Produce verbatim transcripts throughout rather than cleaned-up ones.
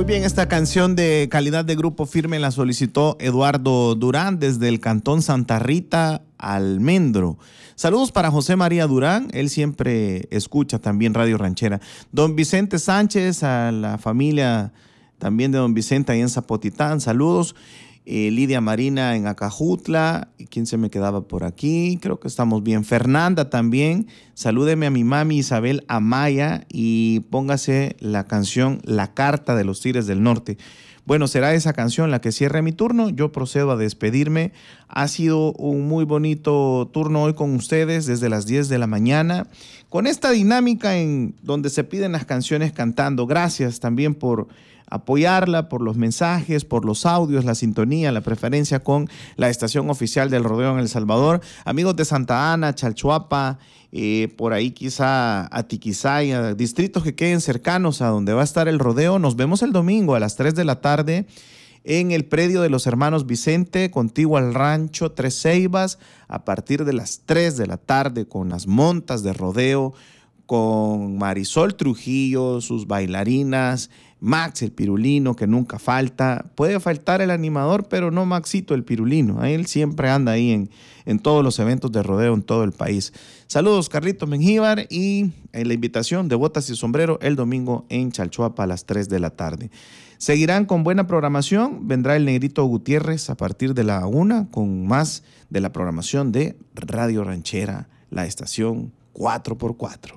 Muy bien, esta canción de calidad de Grupo Firme la solicitó Eduardo Durán desde el Cantón Santa Rita, Almendro. Saludos para José María Durán, él siempre escucha también Radio Ranchera. Don Vicente Sánchez, a la familia también de don Vicente ahí en Zapotitán, saludos. Eh, Lidia Marina en Acajutla, ¿quién se me quedaba por aquí? Creo que estamos bien. Fernanda también, salúdeme a mi mami Isabel Amaya y póngase la canción La Carta de los Tigres del Norte. Bueno, será esa canción la que cierre mi turno. Yo procedo a despedirme. Ha sido un muy bonito turno hoy con ustedes desde las diez de la mañana, con esta dinámica en donde se piden las canciones cantando. Gracias también por apoyarla, por los mensajes, por los audios, la sintonía, la preferencia con la estación oficial del rodeo en El Salvador. Amigos de Santa Ana, Chalchuapa, eh, por ahí quizá Atiquizaya, distritos que queden cercanos a donde va a estar el rodeo. Nos vemos el domingo a las tres de la tarde en el predio de los hermanos Vicente, contiguo al rancho Tres Ceibas, a partir de las tres de la tarde con las montas de rodeo, con Marisol Trujillo, sus bailarinas, Max el Pirulino, que nunca falta. Puede faltar el animador, pero no Maxito el Pirulino. Él siempre anda ahí en, en todos los eventos de rodeo en todo el país. Saludos, Carlitos Mengíbar, y en la invitación de Botas y Sombrero el domingo en Chalchuapa a las tres de la tarde. Seguirán con buena programación. Vendrá el Negrito Gutiérrez a partir de la una con más de la programación de Radio Ranchera, la estación cuatro por cuatro.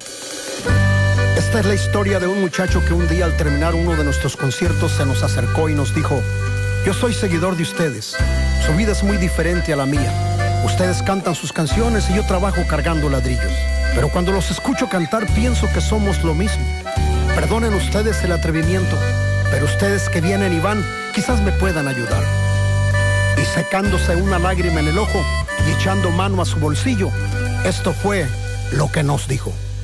Esta es la historia de un muchacho que un día al terminar uno de nuestros conciertos se nos acercó y nos dijo: yo soy seguidor de ustedes, su vida es muy diferente a la mía. Ustedes cantan sus canciones y yo trabajo cargando ladrillos, pero cuando los escucho cantar pienso que somos lo mismo. Perdonen ustedes el atrevimiento, pero ustedes que vienen y van quizás me puedan ayudar. Y secándose una lágrima en el ojo y echando mano a su bolsillo, esto fue lo que nos dijo.